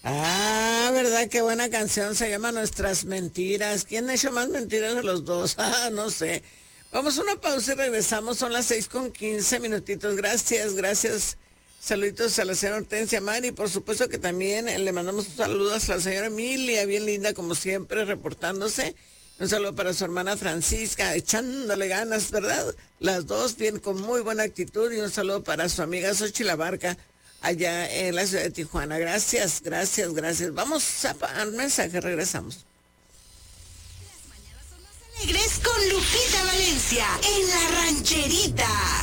Ah, ¿verdad? Qué buena canción. Se llama Nuestras Mentiras. ¿Quién ha hecho más mentiras de los dos? Ah, no sé. Vamos a una pausa y regresamos. Son las 6:15 minutitos. Gracias, gracias. Saluditos a la señora Hortensia Mari. Por supuesto que también le mandamos saludos a la señora Emilia, bien linda como siempre, reportándose. Un saludo para su hermana Francisca, echándole ganas, ¿verdad? Las dos bien, con muy buena actitud. Y un saludo para su amiga Xochitl Abarca, allá en la ciudad de Tijuana. Gracias, gracias, gracias. Vamos al mensaje, regresamos. Alegres con Lupita Valencia en La Rancherita.